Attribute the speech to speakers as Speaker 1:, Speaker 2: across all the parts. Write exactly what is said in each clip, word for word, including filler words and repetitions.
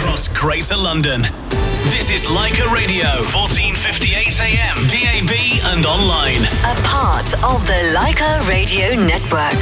Speaker 1: across Greater London. This is Leica Radio, fourteen fifty-eight A M, D A B and online.
Speaker 2: A part of the Leica Radio Network.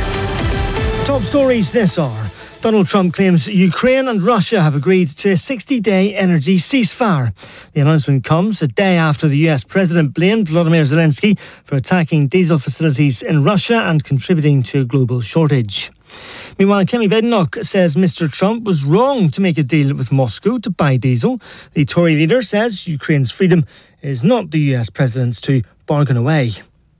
Speaker 3: Top stories this hour. Donald Trump claims Ukraine and Russia have agreed to a sixty-day energy ceasefire. The announcement comes a day after the U S president blamed Volodymyr Zelensky for attacking diesel facilities in Russia and contributing to a global shortage. Meanwhile, Kemi Badenoch says Mister Trump was wrong to make a deal with Moscow to buy diesel. The Tory leader says Ukraine's freedom is not the U S president's to bargain away.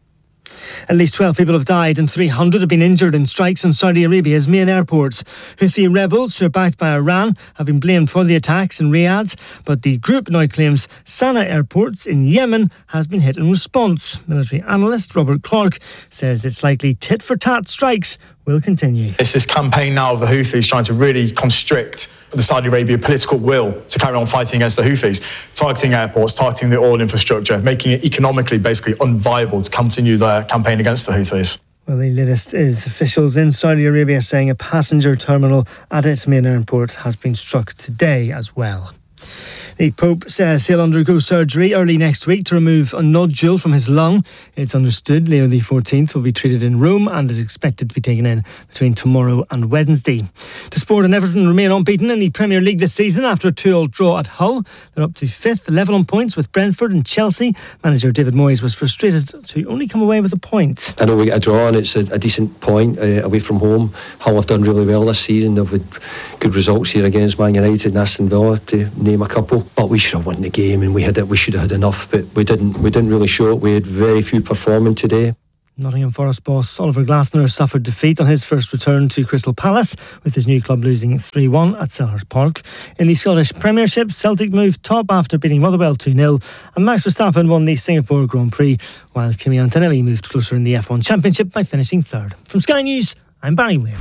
Speaker 3: At least twelve people have died and three hundred have been injured in strikes in Saudi Arabia's main airports. Houthi rebels, who are backed by Iran, have been blamed for the attacks in Riyadh, but the group now claims Sana'a airports in Yemen has been hit in response. Military analyst Robert Clark says it's likely tit-for-tat strikes will continue.
Speaker 4: It's this campaign now of the Houthis trying to really constrict the Saudi Arabia political will to carry on fighting against the Houthis, targeting airports, targeting the oil infrastructure, making it economically basically unviable to continue their campaign against the Houthis.
Speaker 3: Well, the latest is officials in Saudi Arabia saying a passenger terminal at its main airport has been struck today as well. The Pope says he'll undergo surgery early next week to remove a nodule from his lung. It's understood Leo the fourteenth will be treated in Rome and is expected to be taken in between tomorrow and Wednesday. To sport, and Everton remain unbeaten in the Premier League this season after a two all draw at Hull. They're up to fifth, level on points with Brentford and Chelsea. Manager David Moyes was frustrated to only come away with a point.
Speaker 5: I know we get a draw and it's a, a decent point uh, away from home. Hull have done really well this season. They've had good results here against Man United and Aston Villa, to name a couple. But we should have won the game, and we had it. We should have had enough, but we didn't. We didn't really show it. We had very few performing today.
Speaker 3: Nottingham Forest boss Oliver Glasner suffered defeat on his first return to Crystal Palace, with his new club losing three one at Selhurst Park. In the Scottish Premiership, Celtic moved top after beating Motherwell two nil, and Max Verstappen won the Singapore Grand Prix, while Kimi Antonelli moved closer in the F one Championship by finishing third. From Sky News, I'm Barry Weir.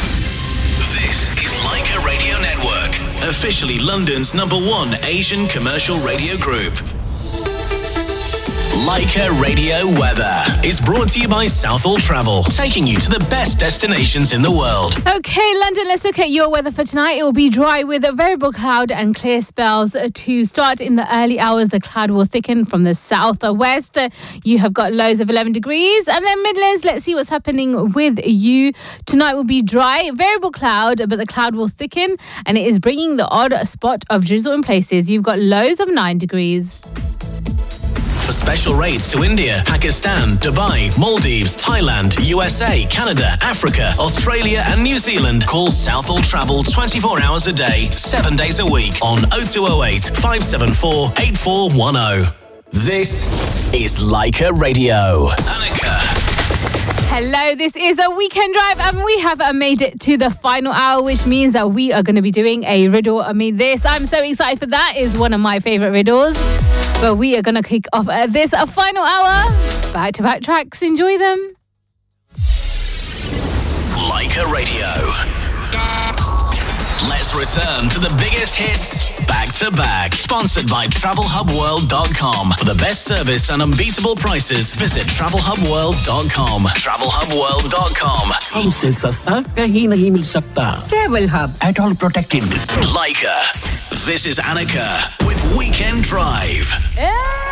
Speaker 1: This is Leica Radio Network, officially London's number one Asian commercial radio group. Leica Radio Weather is brought to you by Southall Travel, taking you to the best destinations in the world.
Speaker 6: Okay, London, let's look at your weather for tonight. It will be dry with a variable cloud and clear spells to start in the early hours. The cloud will thicken from the southwest. You have got lows of eleven degrees. And then Midlands, let's see what's happening with you. Tonight will be dry, variable cloud, but the cloud will thicken, and it is bringing the odd spot of drizzle in places. You've got lows of nine degrees.
Speaker 1: For special rates to India, Pakistan, Dubai, Maldives, Thailand, U S A, Canada, Africa, Australia and New Zealand, call Southall Travel twenty-four hours a day, seven days a week on oh two oh eight, five seven four, eight four one oh. This is Leica Radio. Annika.
Speaker 6: Hello, this is a weekend drive and we have made it to the final hour, which means that we are going to be doing a riddle. I mean, this, I'm so excited for that. Is one of my favourite riddles. But we are going to kick off uh, this uh, final hour. Back-to-back tracks, enjoy them.
Speaker 1: Leica Radio. Let's return to the biggest hits back to back. Sponsored by travel hub world dot com. For the best service and unbeatable prices, visit travel hub world dot com. travel hub world dot com.
Speaker 7: हमसे सस्ता कहीं नहीं मिल सकता. Travel Hub. At all protected.
Speaker 1: Leica. This is Annika with Weekend Drive.
Speaker 6: Yeah.